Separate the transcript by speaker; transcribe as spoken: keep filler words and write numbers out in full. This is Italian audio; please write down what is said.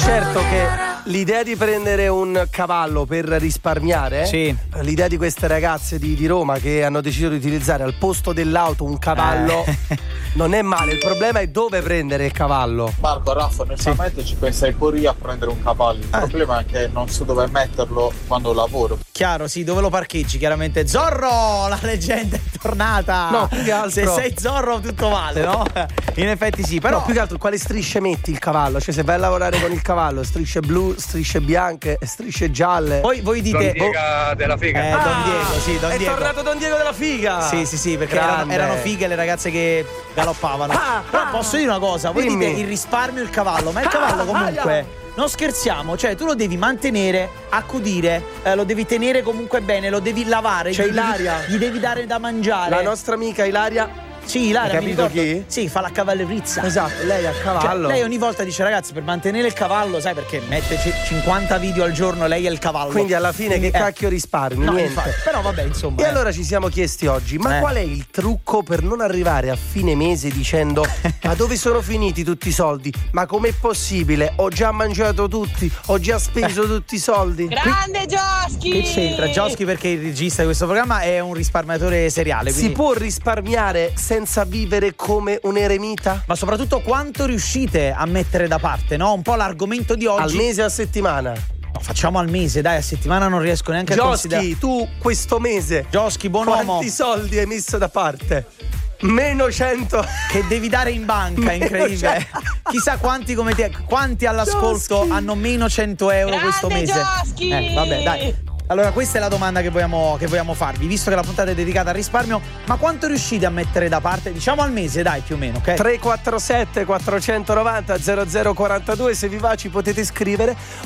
Speaker 1: certo che l'idea di prendere un cavallo per risparmiare,
Speaker 2: sì.
Speaker 1: l'idea di queste ragazze di, di Roma che hanno deciso di utilizzare al posto dell'auto un cavallo eh. non è male. Il problema è dove prendere il cavallo.
Speaker 3: Marco, Raffa, onestamente sì. ci pensai pure io a prendere un cavallo. Il eh. problema è che non so dove metterlo quando lavoro.
Speaker 2: Chiaro, sì, dove lo parcheggi? Chiaramente Zorro, la leggenda è tornata.
Speaker 1: No, più che altro.
Speaker 2: Se sei Zorro tutto vale, no? In effetti sì, però
Speaker 1: no, più che altro quale strisce metti il cavallo? Cioè se vai a lavorare con il cavallo, strisce blu, strisce bianche, strisce gialle.
Speaker 2: Poi voi dite
Speaker 4: Don Diego oh. della figa.
Speaker 2: Eh,
Speaker 1: ah,
Speaker 2: Don Diego, sì, Don
Speaker 1: è
Speaker 2: Diego.
Speaker 1: È tornato Don Diego della figa.
Speaker 2: Sì, sì, sì, perché erano, erano fighe le ragazze che galoppavano. Ah, però ah, posso dire una cosa, voi dimmi. Dite il risparmio e il cavallo, ma il cavallo comunque non scherziamo, cioè tu lo devi mantenere, accudire, eh, lo devi tenere comunque bene, lo devi lavare,
Speaker 1: c'è
Speaker 2: gli
Speaker 1: Ilaria,
Speaker 2: devi, gli devi dare da mangiare.
Speaker 1: La nostra amica Ilaria.
Speaker 2: Sì, Ilaria,
Speaker 1: hai capito chi?
Speaker 2: Sì, fa la cavallerizza.
Speaker 1: Esatto, lei a cavallo.
Speaker 2: Cioè, lei ogni volta dice ragazzi, per mantenere il cavallo, sai perché mette cinquanta video al giorno, lei è il cavallo.
Speaker 1: Quindi alla fine Quindi, che eh. cacchio risparmi?
Speaker 2: No,
Speaker 1: niente.
Speaker 2: Infatti, però vabbè, insomma.
Speaker 1: E
Speaker 2: eh.
Speaker 1: allora ci siamo chiesti oggi, ma
Speaker 2: eh.
Speaker 1: qual è il trucco per non arrivare a fine mese dicendo ma dove sono finiti tutti i soldi? Ma com'è possibile? Ho già mangiato tutti, ho già speso tutti i soldi.
Speaker 5: Grande Gioschi!
Speaker 2: Che c'entra Gioschi? Perché il regista di questo programma è un risparmiatore seriale. Quindi...
Speaker 1: Si può risparmiare senza vivere come un eremita?
Speaker 2: Ma soprattutto quanto riuscite a mettere da parte, no? Un po' l'argomento di oggi.
Speaker 1: Al mese, a settimana?
Speaker 2: No, facciamo al mese, dai, a settimana non riesco neanche
Speaker 1: Gioschi,
Speaker 2: a considerare.
Speaker 1: Gioschi, tu questo mese
Speaker 2: Gioschi, buon
Speaker 1: quanti
Speaker 2: uomo.
Speaker 1: Quanti soldi hai messo da parte? Meno cento
Speaker 2: che devi dare in banca, incredibile. Chissà quanti come te, quanti all'ascolto Gioschi. Hanno meno cento euro
Speaker 5: Grande
Speaker 2: questo mese.
Speaker 5: Gioschi.
Speaker 2: Eh, vabbè, dai. Allora questa è la domanda che vogliamo, che vogliamo farvi, visto che la puntata è dedicata al risparmio, ma quanto riuscite a mettere da parte, diciamo al mese, dai, più o meno, ok?
Speaker 1: tre quattro sette quattro nove zero zero quattro due, se vi va ci potete scrivere,